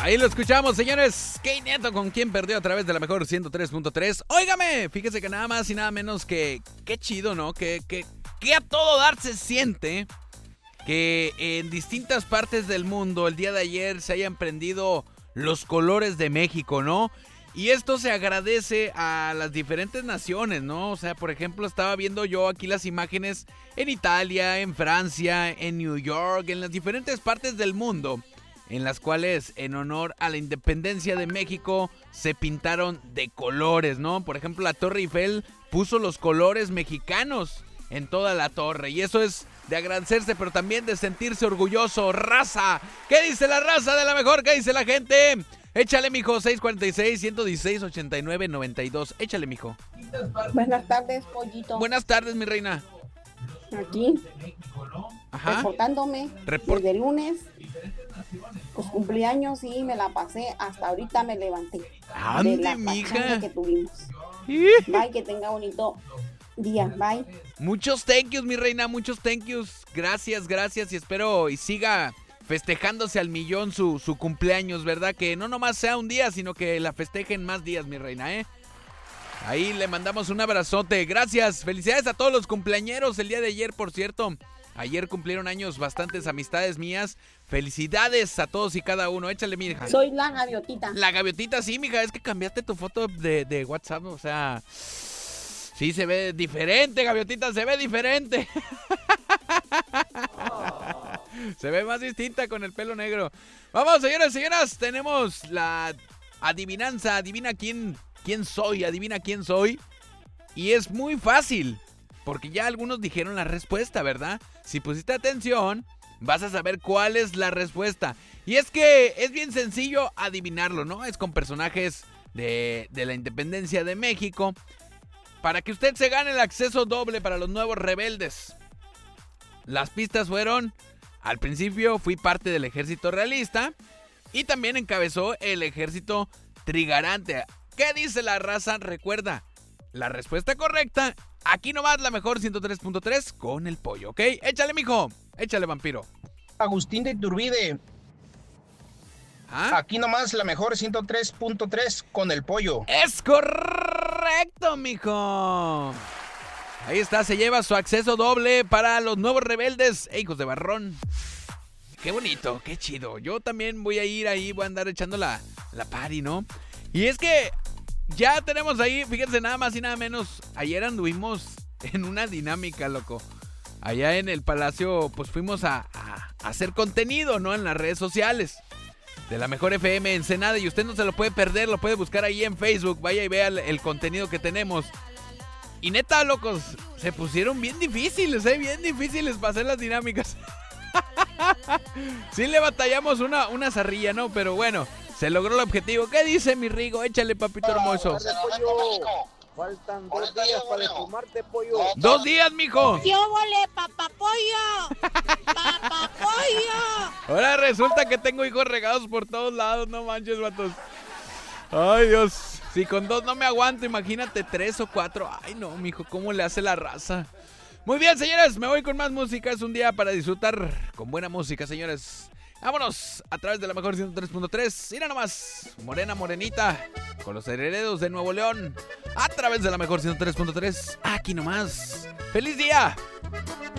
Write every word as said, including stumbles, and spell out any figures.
Ahí lo escuchamos, señores. Key Nieto con quien perdió a través de la mejor ciento tres punto tres. Óigame, fíjese que nada más y nada menos que... Qué chido, ¿no? Que, que, que a todo dar se siente que en distintas partes del mundo el día de ayer se hayan prendido los colores de México, ¿no? Y esto se agradece a las diferentes naciones, ¿no? O sea, por ejemplo, estaba viendo yo aquí las imágenes en Italia, en Francia, en New York, en las diferentes partes del mundo, en las cuales en honor a la independencia de México se pintaron de colores, ¿no? Por ejemplo, la Torre Eiffel puso los colores mexicanos en toda la torre y eso es de agradecerse, pero también de sentirse orgulloso. Raza, ¿qué dice la raza de la mejor? ¿Qué dice la gente? Échale, mijo, seis cuatro seis, uno uno seis, ocho nueve nueve dos. Échale, mijo. Buenas tardes, pollito. Buenas tardes, mi reina. Aquí, Ajá. reportándome Report- desde el lunes. Pues cumpleaños y me la pasé, hasta ahorita me levanté. Ande, de la mija. pachanga que tuvimos. Bye, que tenga bonito día. Bye. Muchos thank yous, mi reina, muchos thank yous. Gracias, gracias y espero y siga festejándose al millón su, su cumpleaños, ¿verdad? Que no nomás sea un día, sino que la festejen más días, mi reina, ¿eh? Ahí le mandamos un abrazote. Gracias, felicidades a todos los cumpleañeros el día de ayer, por cierto. Ayer cumplieron años bastantes amistades mías. Felicidades a todos y cada uno. Échale, mija. Soy la gaviotita. La gaviotita, sí, mija. Es que cambiaste tu foto de, de WhatsApp. O sea, sí se ve diferente, gaviotita. Se ve diferente. Se ve más distinta con el pelo negro. Vamos, señoras y señoras. Tenemos la adivinanza. Adivina quién, quién soy. Adivina quién soy. Y es muy fácil. Porque ya algunos dijeron la respuesta, ¿verdad? Si pusiste atención, vas a saber cuál es la respuesta. Y es que es bien sencillo adivinarlo, ¿no? Es con personajes de, de la independencia de México. Para que usted se gane el acceso doble para los nuevos rebeldes. Las pistas fueron: al principio fui parte del ejército realista y también encabezó el ejército trigarante. ¿Qué dice la raza? Recuerda, la respuesta correcta. Aquí nomás la mejor ciento tres punto tres con el pollo, ¿ok? Échale, mijo. Échale, vampiro. Agustín de Iturbide. ¿Ah? Aquí nomás la mejor ciento tres punto tres con el pollo. Es correcto, mijo. Ahí está, se lleva su acceso doble para los nuevos rebeldes e hijos de barrón. Qué bonito, qué chido. Yo también voy a ir ahí, voy a andar echando la, la party, ¿no? Y es que ya tenemos ahí, fíjense, nada más y nada menos. Ayer anduvimos en una dinámica, loco. Allá en el Palacio, pues fuimos a, a, a hacer contenido, ¿no? En las redes sociales de la Mejor F M Ensenada. Y usted no se lo puede perder, lo puede buscar ahí en Facebook. Vaya y vea el, el contenido que tenemos. Y neta, locos, se pusieron bien difíciles, ¿eh? Bien difíciles para hacer las dinámicas. Sí le batallamos una, una zarrilla, ¿no? Pero bueno, se logró el objetivo. ¿Qué dice mi Rigo? Échale, papito hermoso. Faltan dos días para desfumarte, pollo. ¡Dos días, mijo! ¡Yo volé, papapollo! ¡Papapollo! Ahora resulta que tengo hijos regados por todos lados, no manches, vatos. Ay, Dios. Si con dos no me aguanto, imagínate tres o cuatro. Ay, no, mijo, ¿cómo le hace la raza? Muy bien, señores, me voy con más música. Es un día para disfrutar con buena música, señores. Vámonos a través de la mejor ciento tres punto tres. Mira nomás, Morena Morenita, con los herederos de Nuevo León. A través de la mejor ciento tres punto tres. Aquí nomás. ¡Feliz día!